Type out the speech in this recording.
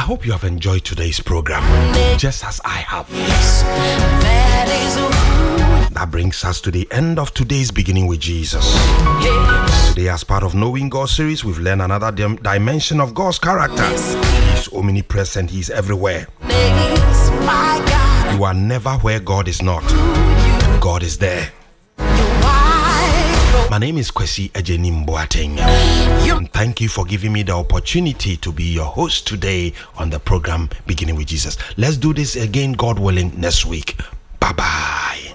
hope you have enjoyed today's program, just as I have. That brings us to the end of today's Beginning with Jesus. Today, as part of Knowing God series, we've learned another dimension of God's character. He's omnipresent, He's everywhere. You are never where God is not. God is there. My name is Kwesi Ejenim Boateng, and thank you for giving me the opportunity to be your host today on the program Beginning with Jesus. Let's do this again, God willing, next week. Bye-bye.